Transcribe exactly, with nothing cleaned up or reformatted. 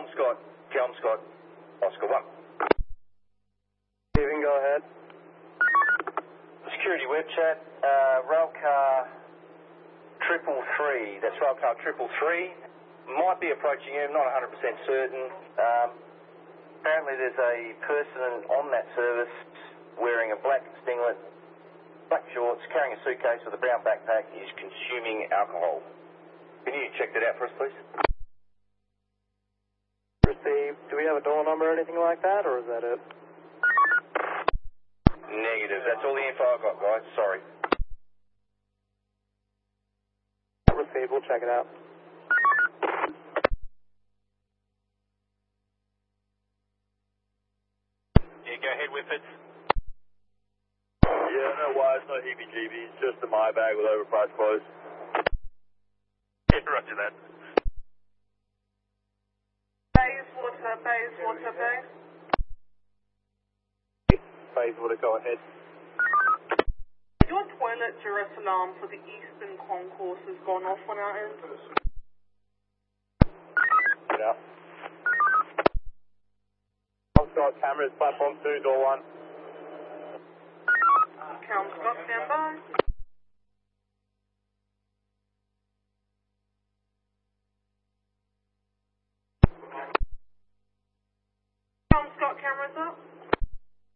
Kelmscott, Kelmscott, Oscar one. Stephen, go ahead. Security web chat, uh, railcar triple three, that's railcar triple three, might be approaching you, I'm not one hundred percent certain. Um, apparently there's a person on that service wearing a black singlet, black shorts, carrying a suitcase with a brown backpack, is consuming alcohol. Can you check that out for us, please? Received. Do we have a door number or anything like that, or is that it? Negative. That's all the info I've got, guys. Sorry. Received. We'll check it out. Yeah, go ahead with it. Yeah, no wires, no heebie-jeebies, just a my bag with overpriced clothes. Yeah, roger that. Bayswater, Bayswater, Bay. Bayswater, go ahead. Your toilet duress alarm for the Eastern Concourse has gone off on our end. Yeah. I've got cameras, platform two, door one. Kelmscott, stand by.